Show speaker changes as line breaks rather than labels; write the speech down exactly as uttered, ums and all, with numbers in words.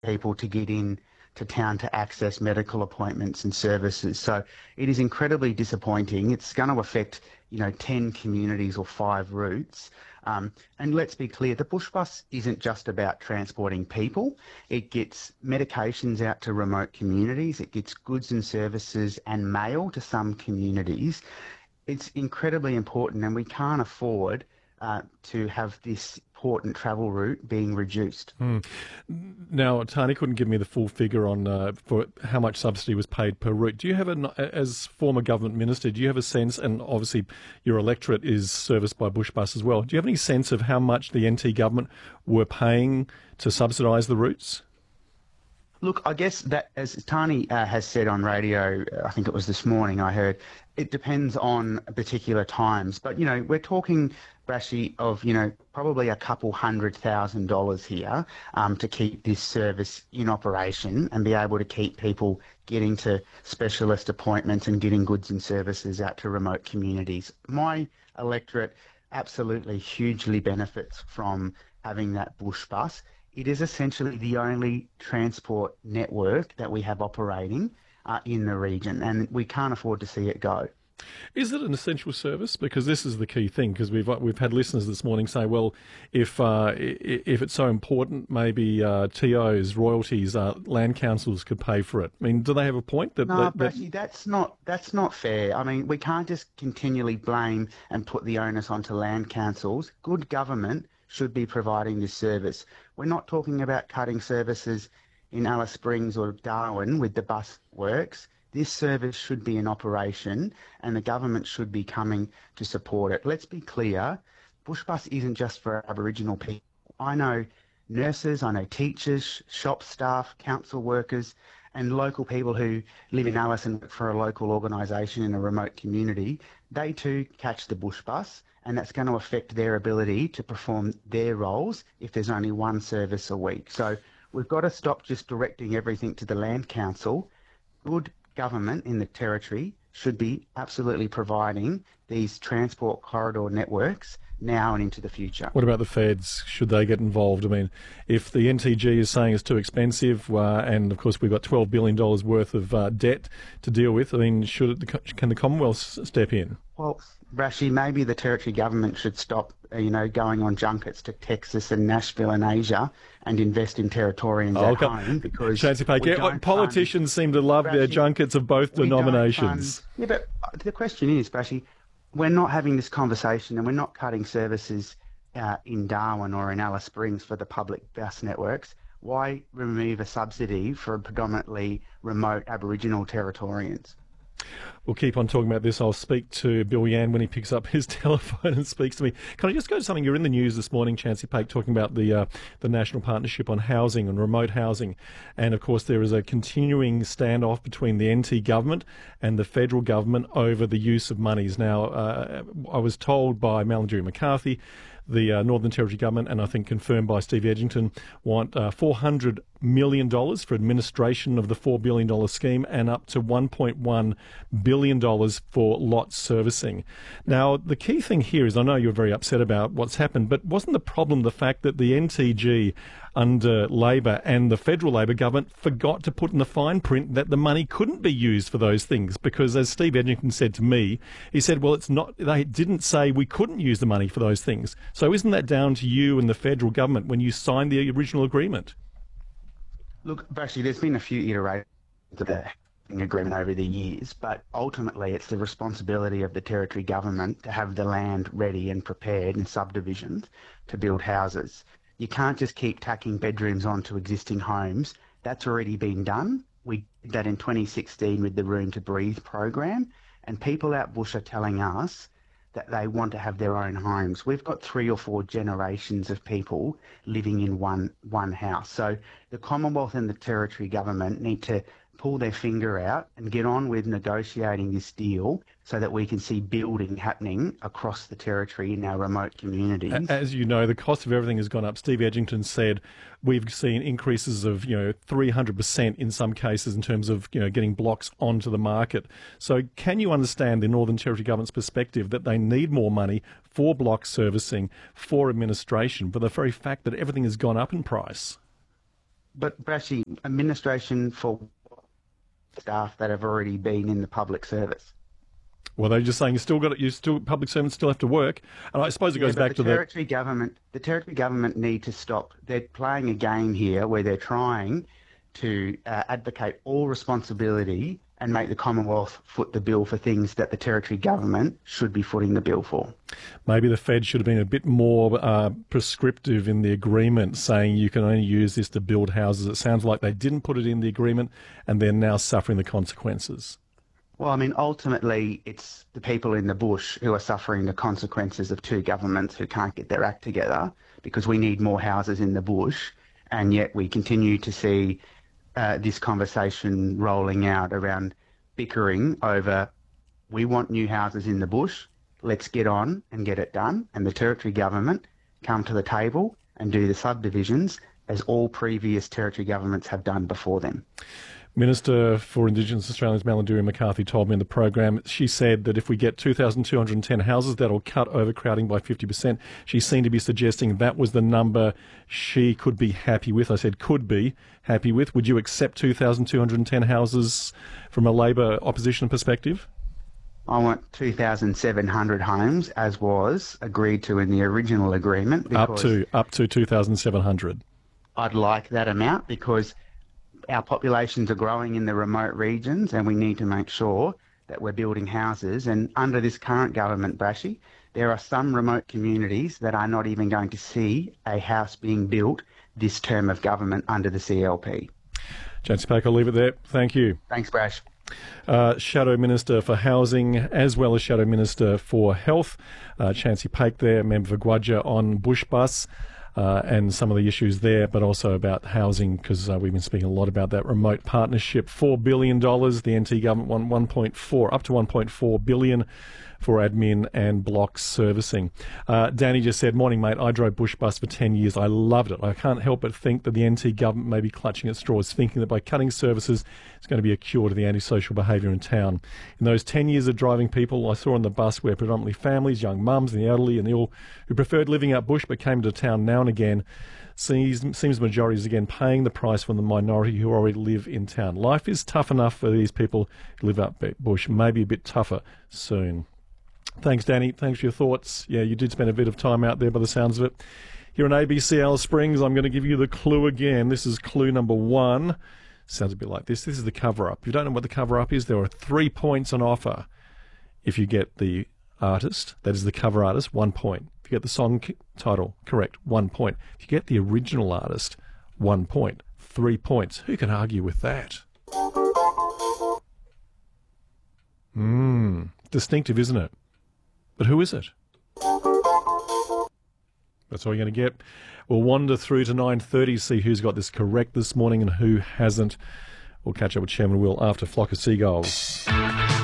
people to get in to town to access medical appointments and services. So it is incredibly disappointing. It's going to affect, you know, ten communities or five routes. Um, and let's be clear, the bush bus isn't just about transporting people. It gets medications out to remote communities. It gets goods and services and mail to some communities. It's incredibly important, and we can't afford uh, to have this important travel route being reduced.
Mm. Now, Tani couldn't give me the full figure on uh, for how much subsidy was paid per route. Do you have, a, as former government minister, do you have a sense, and obviously your electorate is serviced by bush bus as well, do you have any sense of how much the N T government were paying to subsidise the routes?
Look, I guess that, as Tani uh, has said on radio, I think it was this morning I heard, it depends on particular times. But, you know, we're talking, Brashy, of, you know, probably a couple hundred thousand dollars here um, to keep this service in operation and be able to keep people getting to specialist appointments and getting goods and services out to remote communities. My electorate absolutely hugely benefits from having that bush bus. It is essentially the only transport network that we have operating uh, in the region, and we can't afford to see it go.
Is it an essential service? Because this is the key thing. Because we've we've had listeners this morning say, well, if uh, if it's so important, maybe uh, T Os, royalties, uh, land councils could pay for it. I mean, do they have a point? That,
no,
that,
but actually, that's not that's not fair. I mean, we can't just continually blame and put the onus onto land councils. Good government should be providing this service. We're not talking about cutting services in Alice Springs or Darwin with the bus works. This service should be in operation and the government should be coming to support it. Let's be clear, bush bus isn't just for Aboriginal people. I know nurses, I know teachers, shop staff, council workers and local people who live in Alice and work for a local organisation in a remote community. They too catch the bush bus, and that's going to affect their ability to perform their roles if there's only one service a week. So we've got to stop just directing everything to the Land Council. Good government in the Territory should be absolutely providing these transport corridor networks now and into the future.
What about the feds? Should they get involved? I mean, if the N T G is saying it's too expensive, uh, and of course we've got twelve billion dollars worth of uh, debt to deal with, I mean, should it, can the Commonwealth step in?
Well, Rashi, maybe the Territory government should stop, uh, you know, going on junkets to Texas and Nashville and Asia and invest in Territorians
oh,
at home, because
Chancey Paik, yeah, politicians
fund,
seem to love
Rashi,
their junkets of both denominations.
Yeah, but the question is, Rashi, we're not having this conversation and we're not cutting services uh, in Darwin or in Alice Springs for the public bus networks. Why remove a subsidy for predominantly remote Aboriginal Territorians?
We'll keep on talking about this. I'll speak to Bill Yan when he picks up his telephone and speaks to me. Can I just go to something? You're in the news this morning, Chancey Paik, talking about the uh, the National Partnership on Housing and Remote Housing. And, of course, there is a continuing standoff between the N T government and the federal government over the use of monies. Now, uh, I was told by Malarndirri McCarthy, the uh, Northern Territory government, and I think confirmed by Steve Edgington, want uh, four hundred million dollars for administration of the four billion dollars scheme and up to one point one billion dollars for lot servicing. Now, the key thing here is, I know you're very upset about what's happened, but wasn't the problem the fact that the N T G under Labor and the federal Labor government forgot to put in the fine print that the money couldn't be used for those things? Because as Steve Edgington said to me, he said, well, it's not, they didn't say we couldn't use the money for those things. So isn't that down to you and the federal government when you signed the original agreement?
Look, actually, there's been a few iterations of the agreement over the years, but ultimately it's the responsibility of the Territory government to have the land ready and prepared in subdivisions to build houses. You can't just keep tacking bedrooms onto existing homes. That's already been done. We did that in twenty sixteen with the Room to Breathe program, and people out bush are telling us that they want to have their own homes. We've got three or four generations of people living in one one house. So the Commonwealth and the Territory government need to pull their finger out and get on with negotiating this deal so that we can see building happening across the Territory in our remote communities.
As you know, the cost of everything has gone up. Steve Edgington said we've seen increases of, you know, three hundred percent in some cases in terms of, you know, getting blocks onto the market. So can you understand the Northern Territory government's perspective that they need more money for block servicing, for administration, for the very fact that everything has gone up in price?
But Brashy, administration for staff that have already been in the public service.
Well, they're just saying you still got it. You still public servants still have to work, and I suppose it
Yeah,
goes
but
back
the
to
territory government. The territory government need to stop. They're playing a game here where they're trying to uh, advocate all responsibility and make the Commonwealth foot the bill for things that the territory government should be footing the bill for.
Maybe the Fed should have been a bit more uh, prescriptive in the agreement, saying you can only use this to build houses. It sounds like they didn't put it in the agreement, and they're now suffering the consequences.
Well, I mean, ultimately, it's the people in the bush who are suffering the consequences of two governments who can't get their act together, because we need more houses in the bush, and yet we continue to see uh, this conversation rolling out around bickering over, we want new houses in the bush, let's get on and get it done, and the territory government come to the table and do the subdivisions as all previous territory governments have done before them.
Minister for Indigenous Australians, Malarndirri McCarthy, told me in the program, she said that if we get two thousand two hundred ten houses, that'll cut overcrowding by fifty percent. She seemed to be suggesting that was the number she could be happy with. I said could be happy with. Would you accept two thousand two hundred ten houses from a Labor opposition perspective?
I want two thousand seven hundred homes, as was agreed to in the original agreement.
Up to, up to two thousand seven hundred.
I'd like that amount because our populations are growing in the remote regions, and we need to make sure that we're building houses. And under this current government, Brashy, there are some remote communities that are not even going to see a house being built this term of government under the C L P.
Chancey Paik, I'll leave it there. Thank you.
Thanks, Brash.
Uh, Shadow Minister for Housing, as well as Shadow Minister for Health, uh, Chancey Paik there, member for Gwadja on Bush Bus. Uh, and some of the issues there, but also about housing, because uh, we've been speaking a lot about that remote partnership. four billion dollars, the N T government won one point four, up to one point four billion dollars for admin and block servicing. Uh, Danny just said, morning mate, I drove Bush Bus for ten years. I loved it. I can't help but think that the N T government may be clutching at straws, thinking that by cutting services, it's going to be a cure to the antisocial behaviour in town. In those ten years of driving people I saw on the bus were predominantly families, young mums and the elderly, and the all who preferred living out bush but came to town now and again. Seems, seems the majority is again paying the price for the minority who already live in town. Life is tough enough for these people who live up bush, maybe a bit tougher soon. Thanks, Danny. Thanks for your thoughts. Yeah, you did spend a bit of time out there by the sounds of it. Here in A B C Alice Springs, I'm going to give you the clue again. This is clue number one. Sounds a bit like this. This is the cover-up. If you don't know what the cover-up is, there are three points on offer. If you get the artist, that is the cover artist, one point. If you get the song title correct, one point. If you get the original artist, one point. Three points. Who can argue with that? Mmm, distinctive, isn't it? But who is it? That's all you're going to get. We'll wander through to nine thirty, see who's got this correct this morning and who hasn't. We'll catch up with Chairman Will after Flock of Seagulls.